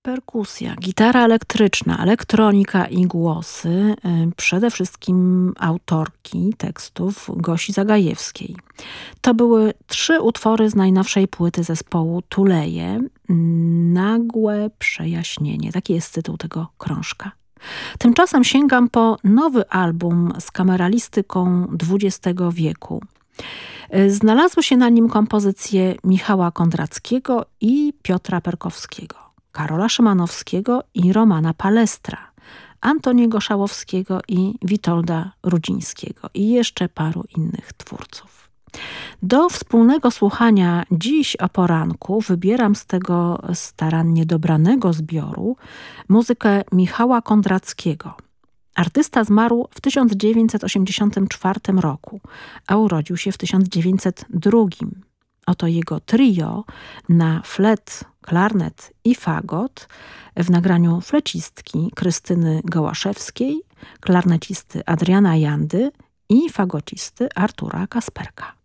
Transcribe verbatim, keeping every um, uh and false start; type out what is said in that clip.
Perkusja, gitara elektryczna, elektronika i głosy, y, przede wszystkim autorki tekstów Gosi Zagajewskiej. To były trzy utwory z najnowszej płyty zespołu Tuleje. Nagłe przejaśnienie. Taki jest tytuł tego krążka. Tymczasem sięgam po nowy album z kameralistyką dwudziestego wieku. Znalazły się na nim kompozycje Michała Kondrackiego i Piotra Perkowskiego, Karola Szymanowskiego i Romana Palestra, Antoniego Szałowskiego i Witolda Rudzińskiego i jeszcze paru innych twórców. Do wspólnego słuchania dziś o poranku wybieram z tego starannie dobranego zbioru muzykę Michała Kondrackiego. Artysta zmarł w tysiąc dziewięćset osiemdziesiątym czwartym roku, a urodził się w tysiąc dziewięćset drugim. Oto jego trio na flet, klarnet i fagot w nagraniu flecistki Krystyny Gołaszewskiej, klarnecisty Adriana Jandy i fagocisty Artura Kasperka.